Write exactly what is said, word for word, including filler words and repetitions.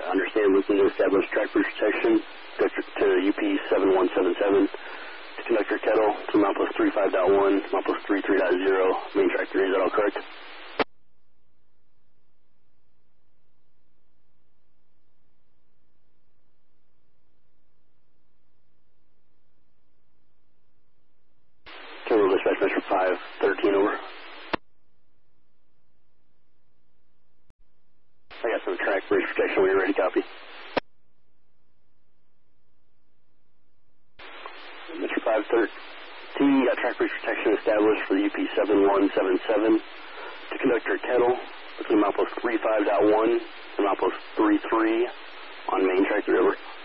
understand looking to establish track bridge protection to U P seven one seven seven. To conductor kettle to mount plus three five dot one, mount plus three three dot zero, main track three, is that all correct? Terminal dispatch measure five thirteen, over. I got some track bridge protection when you're ready, copy. Mister five thirteen, got track bridge protection established for the U P seven one seven seven. To conductor kettle, between mount plus three five dot one and mount plus three three on main track three, over.